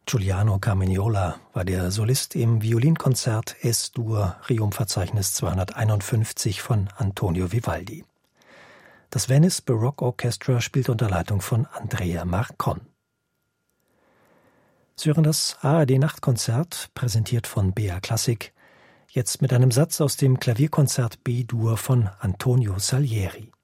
Giuliano Carmignola war der Solist im Violinkonzert Es-Dur Requiem-Verzeichnis 251 von Antonio Vivaldi. Das Venice Baroque Orchestra spielt unter Leitung von Andrea Marcon. Sie hören das ARD-Nachtkonzert, präsentiert von BA Klassik, jetzt mit einem Satz aus dem Klavierkonzert B-Dur von Antonio Salieri.